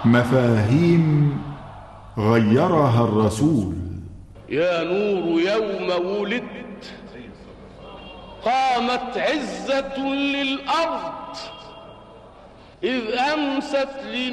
مفاهيم غيرها الرسول. يا نور يوم ولدت قامت عزة للأرض إذ أمست